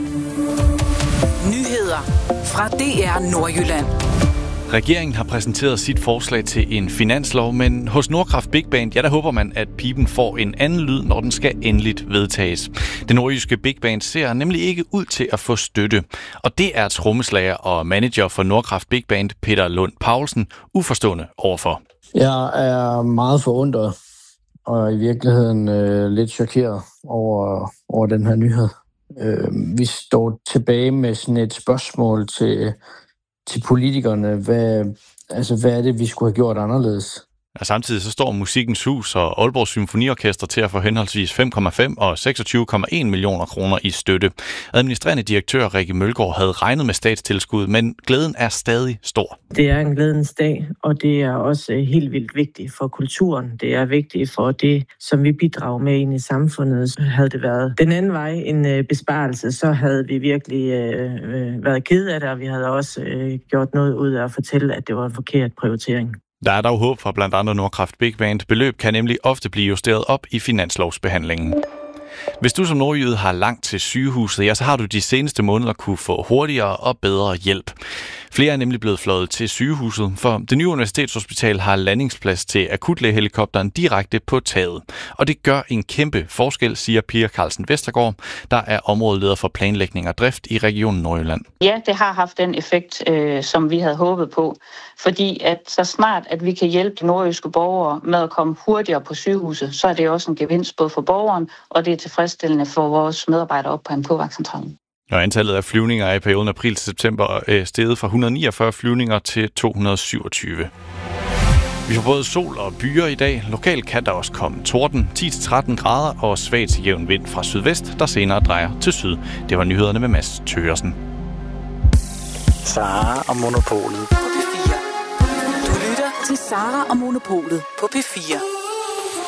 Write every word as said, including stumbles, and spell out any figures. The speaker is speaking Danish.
Nyheder fra D R Nordjylland. Regeringen har præsenteret sit forslag til en finanslov, men hos Nordkraft Big Band, ja, der håber man, at piben får en anden lyd, når den skal endeligt vedtages. Det nordjyske Big Band ser nemlig ikke ud til at få støtte. Og det er trommeslager og manager for Nordkraft Big Band, Peter Lund Paulsen, uforstående overfor. Jeg er meget forundret og i virkeligheden øh, lidt chokeret over, over den her nyhed. Øh, vi står tilbage med sådan et spørgsmål til... til politikerne, hvad, altså, hvad er det, vi skulle have gjort anderledes? Og samtidig så står Musikkens Hus og Aalborg Symfoniorkester til at få henholdsvis fem komma fem og seksogtyve komma en millioner kroner i støtte. Administrerende direktør Rikke Mølgaard havde regnet med statstilskud, men glæden er stadig stor. Det er en glædens dag, og det er også helt vildt vigtigt for kulturen. Det er vigtigt for det, som vi bidrager med ind i samfundet. Havde det været den anden vej en besparelse, så havde vi virkelig øh, været ked af det, og vi havde også øh, gjort noget ud af at fortælle, at det var en forkert prioritering. Der er dog håb fra blandt andet Nordkraft Big Band. Beløb kan nemlig ofte blive justeret op i finanslovsbehandlingen. Hvis du som nordjyde har langt til sygehuset, ja, så har du de seneste måneder kunne få hurtigere og bedre hjælp. Flere er nemlig blevet fløjet til sygehuset, for det nye universitetshospital har landingsplads til akutlægehelikopteren direkte på taget. Og det gør en kæmpe forskel, siger Pia Carlsen Vestergaard, der er områdeleder for planlægning og drift i Region Nordjylland. Ja, det har haft den effekt, øh, som vi havde håbet på. Fordi at så snart, at vi kan hjælpe de nordjyske borgere med at komme hurtigere på sygehuset, så er det også en gevinst både for borgeren, og det er tilfredsstillende for vores medarbejdere op på M K-vagtcentralen. Og antallet af flyvninger er i perioden april til september øh, steget fra et hundrede og niogfyrre flyvninger til to hundrede og syvogtyve. Vi får både sol og byer i dag. Lokalt kan der også komme torden, ti til tretten grader og svag til jævn vind fra sydvest, der senere drejer til syd. Det var nyhederne med Mads Thøgersen. Sara og Monopolet På P fire. Du lytter til Sara og Monopolet på P fire.